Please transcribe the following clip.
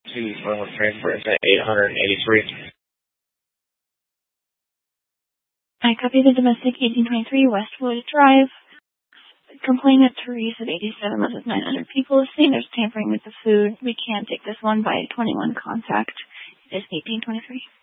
to Fernwood Transport at 883. I copy the domestic 1823 Westwood Drive. Complainant Therese of 87 lives with 900 people. Saying there's tampering with the food. We can't take this one by 21 contact. It is 1823.